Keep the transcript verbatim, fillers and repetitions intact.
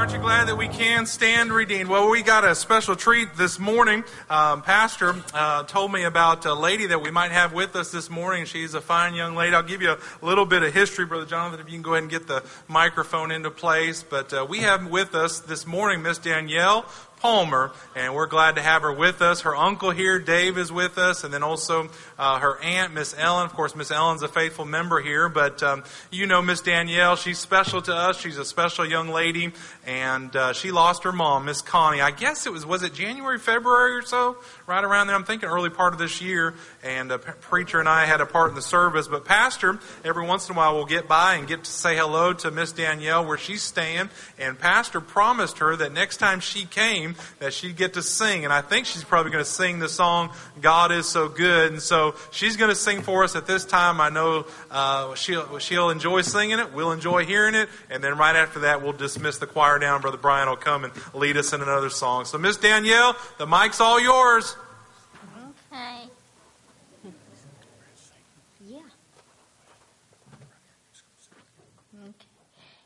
Aren't you glad that we can stand redeemed? Well, we got a special treat this morning. Um, Pastor uh, told me about a lady that we might have with us this morning. She's a fine young lady. I'll give you a little bit of history, Brother Jonathan, if you can go ahead and get the microphone into place. But uh, we have with us this morning Miss Danielle Palmer, and we're glad to have her with us. Her uncle here, Dave, is with us, and then also uh, her aunt, Miss Ellen. Of course, Miss Ellen's a faithful member here, but um, you know Miss Danielle. She's special to us. She's a special young lady, and uh, she lost her mom, Miss Connie. I guess it was, was it January, February or so? Right around there. I'm thinking early part of this year, and a preacher and I had a part in the service, but Pastor, every once in a while, will get by and get to say hello to Miss Danielle where she's staying, and Pastor promised her that next time she came, that she'd get to sing. And I think she's probably going to sing the song, God is So Good. And so she's going to sing for us at this time. I know uh, she'll, she'll enjoy singing it. We'll enjoy hearing it. And then right after that, we'll dismiss the choir down. Brother Brian will come and lead us in another song. So Miss Danielle, the mic's all yours. Okay. Yeah.